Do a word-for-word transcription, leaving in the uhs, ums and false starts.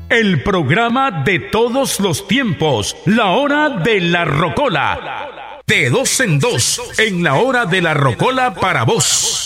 el programa de todos los tiempos, la hora de la rocola. De dos en dos, en la hora de la rocola para vos.